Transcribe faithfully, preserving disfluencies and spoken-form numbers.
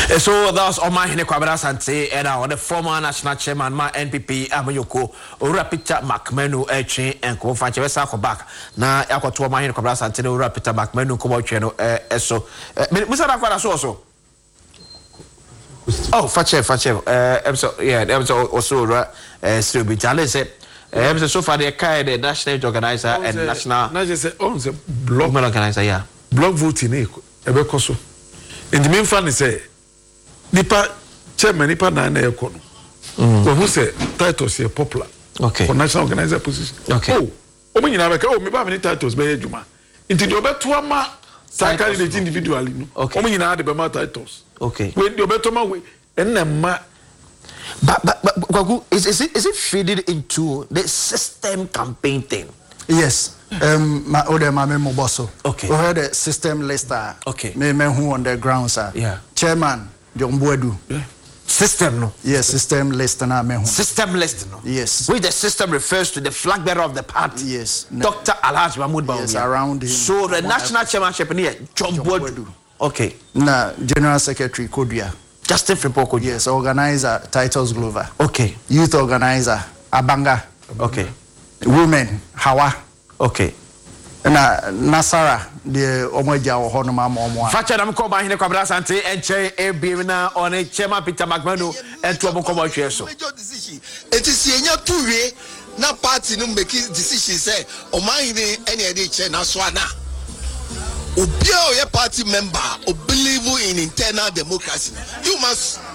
So that's Omahene Kwabena Asante and our the former national chairman ma N P P Amayoko Ora Peter McMenu Echi and Ko Fanche Wesa ko back na yakoto Omahene Kwabena Asante Ora Peter McMenu ko botwe no eh eso Musa da kwada so so Oh Fache Fache eh so yeah them so also Ora eh still be challenge say eh so far the kai the national organizer and national na just say on the block organizer yeah block voting e ebe koso and the main fan is say nipa chairman nipa na na ekọ no who say titles here popular okay for national organizer position okay oh o me nyina be ka o me ba me titles be adwuma nti de obeto ama sa candidate individually no o me nyina de be ma titles okay we de obeto ma we enema but but but is is it is it feeding into the system campaign thing? Yes. Um, my other my memo bosso. Okay. We heard the system lister. Okay. Me me who on the ground, sir. Yeah. Chairman John Boedu. Yeah. System no. Yes, system lister na me who. System list no. Yes. Which the system refers to the flag bearer of the party. Yes. Doctor Alhaji Mahmoud Bawumia. Yes, around him. So the national chairmanship here, John, John Boedu. Boedu. Okay. Na General Secretary Kodua. Justin Frimpong Kodua. Yes, organizer Titles Glover. Okay. Youth organizer Abanga. Okay. Women Hawa. Okay. Na Nasara the omoja wo hono ma omo. Facha na mko ba hine Kwabena Asante enche ebi na on chairman Peter McMenu entu omo ko bo hwe so. Enti si enya tuwe na party no make decision say omahine ene e dey chair na so ana. Obi a party member o believe in internal democracy. You must